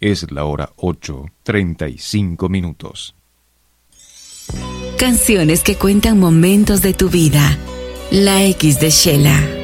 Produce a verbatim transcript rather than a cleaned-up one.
Es la hora ocho, treinta y cinco minutos. Canciones que cuentan momentos de tu vida. La X de Shela.